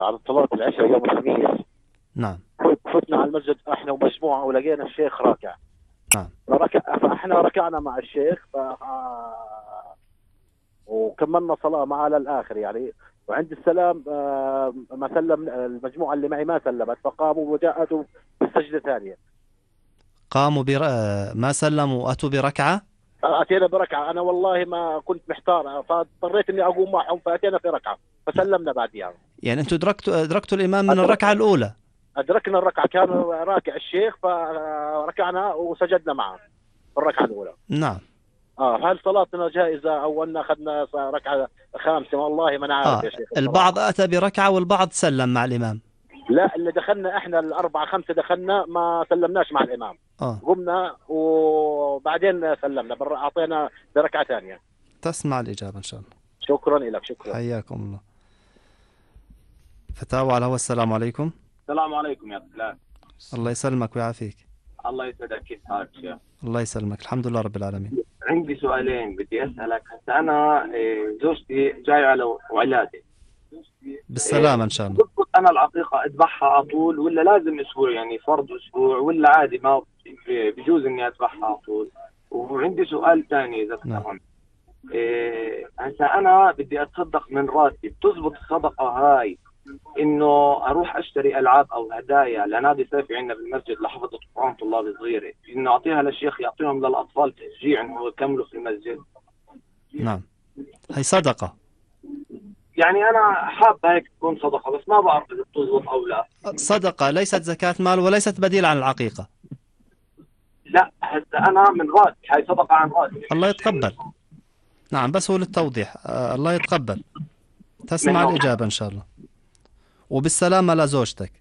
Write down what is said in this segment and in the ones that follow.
على صلاة العشاء يوم الخميس. نعم. فتنا على المسجد احنا ومجموعة ولقينا الشيخ راكع. نعم. فاحنا ركعنا مع الشيخ وكملنا صلاة معه للآخر يعني. وعند السلام ما سلم المجموعة اللي معي ما سلمت، فقاموا وجاءوا بالسجدة ثانية. قاموا ما سلموا وأتوا بركعة. أتينا بركعة. أنا والله ما كنت محتار، فاضطريت إني أقوم معهم، فأتينا في ركعة فسلمنا بعدها. يعني أنتم أدركتوا الإمام من الركعة الأولى؟ أدركنا الركعة، كان راكع الشيخ فركعنا وسجدنا معه في الركعة الأولى. نعم. هل صلاتنا جائزة أو أن أخذنا ركعة خامسة؟ والله ما نعرف يا شيخ. البعض أتى بركعة والبعض سلم مع الإمام. لا، اللي دخلنا احنا الأربعة خمسة دخلنا ما سلمناش مع الإمام. قمنا وبعدين سلمنا أعطينا بركعة ثانية. تسمع الإجابة إن شاء الله. شكرا لك. شكرا. حياكم الله. فتاوى على الهواء. السلام عليكم. السلام عليكم يا فلان. الله يسلمك ويعافيك. الله يسعدك. كيف حالك شيخ؟ الله يسلمك، الحمد لله رب العالمين. عندي سؤالين بدي أسألك. هسه أنا زوجتي جاي على ولادة. بالسلامة إن شاء الله. بضبط أنا العقيقة أذبحها على طول ولا لازم أسبوع، يعني فرض أسبوع، ولا عادي ما بجوز إني أذبحها على طول؟ وعندي سؤال ثاني إذا بتفهم. هسه أنا بدي أتصدق من راتبي، بتزبط الصدقة هاي إنه أروح أشتري ألعاب أو هدايا لنادي صيفي عندنا بالمسجد لحفظة القرآن طلاب صغيرة، إنه أعطيها للشيخ يعطيهم للأطفال تشجيع إنه يكملوا في المسجد؟ نعم، هي صدقة. يعني أنا حابة هيك تكون صدقة، بس ما بعرف إذا بتزبط أو لا. صدقة ليست زكاة مال وليست بديل عن العقيقة. لا، هسه أنا من راتب، هاي صدقة عن راتب. الله يتقبل. نعم، بس هو للتوضيح. الله يتقبل. تسمع الإجابة إن شاء الله. وبالسلامة لزوجتك.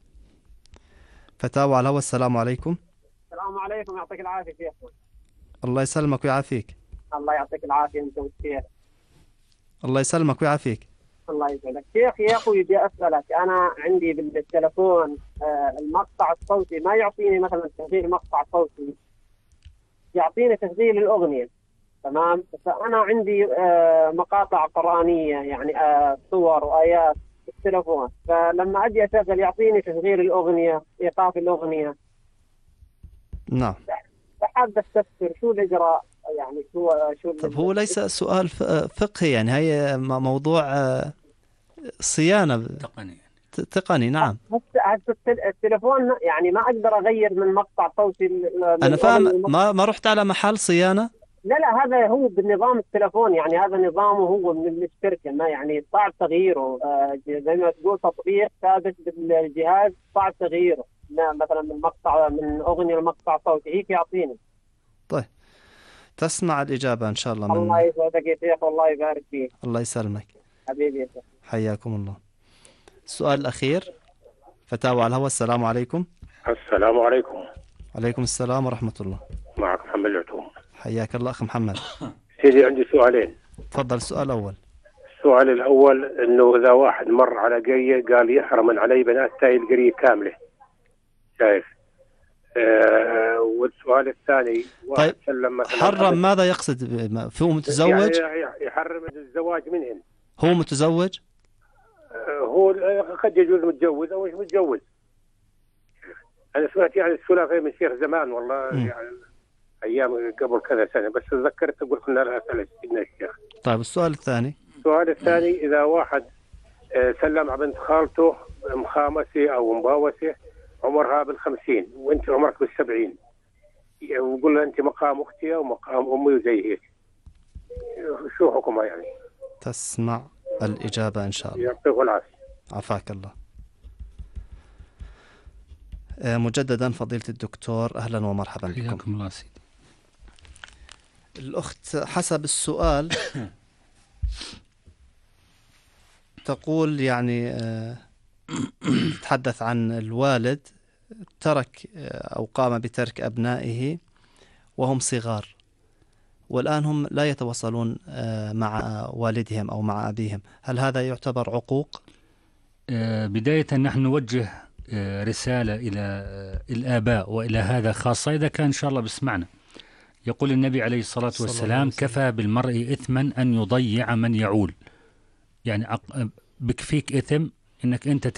فتاوى على الهواء. السلام عليكم. السلام عليكم، يعطيك العافية شيخ. الله يسلمك ويعافيك. الله يعطيك العافية أنت والشيخ. الله يسلمك ويعافيك. الله يسعدك شيخ. يا أخوي بدي أسألك، أنا عندي بالتلفون المقطع الصوتي ما يعطيني مثلا تسجيل مقطع صوتي، يعطيني تسجيل الأغنية. تمام. فأنا عندي مقاطع قرآنية يعني صور وآيات في التلفون، فلما أجي أشغل يعطيني تشغيل الأغنية، إيقاف الأغنية. نعم. فحاب أستفسر شو الإجراء يعني شو طب هو ليس سؤال فقهي، يعني هي موضوع صيانة تقني. نعم. هسه التلفون يعني ما أقدر أغير من مقطع صوتي. أنا فاهم. ما رحت على محل صيانة؟ لا هذا هو بالنظام التلفون، يعني هذا نظامه هو من الشركة، ما يعني صعب تغييره. زي ما تقول تطبيق ثابت بالجهاز صعب تغييره. مثلا من أغنية لمقطع صوتي هيك يعطيني. طيب، تسمع الإجابة إن شاء الله. الله يسعدك يا شيخ، والله يبارك فيك. الله يسلمك حبيبي يا شيخ. حياكم الله. السؤال الأخير. فتاوى على الهواء. السلام عليكم. السلام عليكم. عليكم السلام ورحمة الله. معك محمد العتوم. حياك الله أخ محمد. سيدي عندي سؤالين. تفضل. السؤال الأول. السؤال الأول إنه إذا واحد مر على قرية قال يحرم من علي بنات تاي القرية كاملة، شايف؟ والسؤال الثاني طيب حرم ماذا يقصد؟ هو متزوج؟ يعني يحرم الزواج منهن. هو متزوج؟ هو قد يجوز متجوز أو مش متجوز. أنا سمعت يعني السلافة من شيخ زمان والله يعني أيام قبل كذا سنة، بس تذكرت قلت لنا لا أسأل سيدنا الشيخ. طيب السؤال الثاني. السؤال الثاني إذا واحد سلم على بنت خالته مخامسة أو مباوسة عمرها بال50 وأنت عمرك بال70، وقول لها أنت مقام أختي ومقام أمي وزي هيك، شو حكمها يعني؟ تسمع الإجابة إن شاء الله. يعطيه العافية. عافاك الله. مجددا فضيلة الدكتور أهلا ومرحبا بكم. حياكم الله سيدي. الأخت حسب السؤال تقول يعني تتحدث عن الوالد ترك أو قام بترك أبنائه وهم صغار، والآن هم لا يتواصلون مع والدهم أو مع أبيهم، هل هذا يعتبر عقوق؟ بداية نحن نوجه رسالة إلى الآباء وإلى هذا خاصة إذا كان إن شاء الله بسمعنا. يقول النبي عليه الصلاة والسلام: كفى بالمرء إثما أن يضيع من يعول. يعني بكفيك إثم إنك أنت